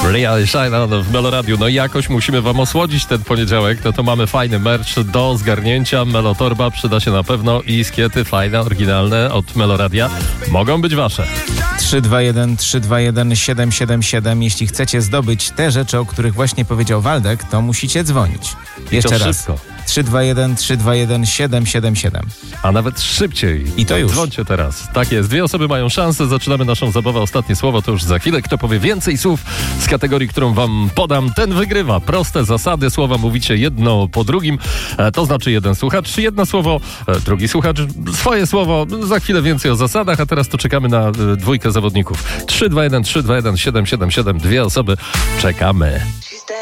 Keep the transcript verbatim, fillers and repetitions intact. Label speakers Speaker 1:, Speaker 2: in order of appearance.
Speaker 1: Really Shine On w Meloradiu. No i jakoś musimy wam osłodzić ten poniedziałek. No to mamy fajny merch do zgarnięcia. Melotorba przyda się na pewno i skiety fajne, oryginalne od Meloradia mogą być wasze.
Speaker 2: trzy dwa jeden trzy dwa jeden siedem siedem siedem. Jeśli chcecie zdobyć te rzeczy, o których właśnie powiedział Waldek, to musicie dzwonić. Jeszcze
Speaker 1: I to
Speaker 2: raz.
Speaker 1: szybko.
Speaker 2: trzy dwa jeden trzy dwa jeden siedem siedem siedem.
Speaker 1: A nawet szybciej.
Speaker 2: I to już.
Speaker 1: Dzwońcie teraz. Tak jest. Dwie osoby mają szansę. Zaczynamy naszą zabawę. Ostatnie słowo to już za chwilę. Kto powie więcej słów z kategorii, którą wam podam, ten wygrywa. Proste zasady. Słowa mówicie jedno po drugim. E, to znaczy jeden słuchacz, jedno słowo, e, drugi słuchacz, swoje słowo. Za chwilę więcej o zasadach, a teraz to czekamy na e, dwójkę zawodników. trzy dwa jeden trzy dwa jeden siedem siedem siedem. Dwie osoby. Czekamy.